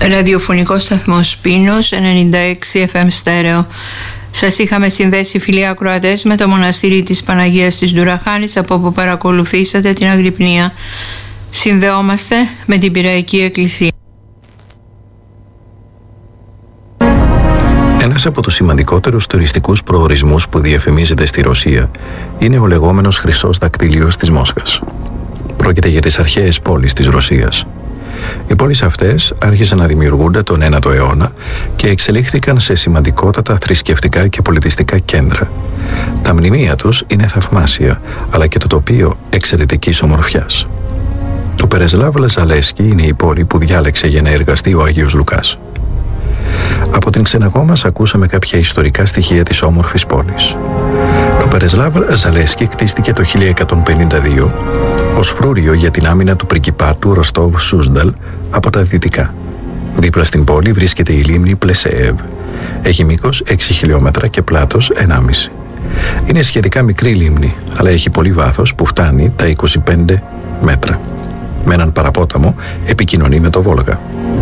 Ραδιοφωνικό σταθμός Πίνος 96 FM στέρεο. Σας είχαμε συνδέσει, φίλοι ακροατές, με το μοναστήρι της Παναγίας της Ντουραχάνης, από όπου παρακολουθήσατε την αγρυπνία. Συνδεόμαστε με την Πειραϊκή Εκκλησία. Ένας από τους σημαντικότερους τουριστικούς προορισμούς που διαφημίζεται στη Ρωσία είναι ο λεγόμενος Χρυσός Δακτύλιος της Μόσχας. Πρόκειται για τις αρχαίες πόλεις της Ρωσίας. Οι πόλεις αυτές άρχισαν να δημιουργούνται τον 9ο αιώνα και εξελίχθηκαν σε σημαντικότατα θρησκευτικά και πολιτιστικά κέντρα. Τα μνημεία τους είναι θαυμάσια, αλλά και το τοπίο εξαιρετικής ομορφιάς. Το Περεσλάβ Ζαλέσκι είναι η πόλη που διάλεξε για να εργαστεί ο Άγιος Λουκάς. Από την ξεναγό μας ακούσαμε κάποια ιστορικά στοιχεία της όμορφης πόλης. Το Περεσλάβ Ζαλέσκι κτίστηκε το 1152 ως φρούριο για την άμυνα του πριγκιπάτου Ροστόβ Σούσνταλ από τα δυτικά. Δίπλα στην πόλη βρίσκεται η λίμνη Πλεσεέβ. Έχει μήκος 6 χιλιόμετρα και πλάτος 1,5. Είναι σχετικά μικρή λίμνη, αλλά έχει πολύ βάθος που φτάνει τα 25 μέτρα. Με έναν παραπόταμο επικοινωνεί με το Βόλγα.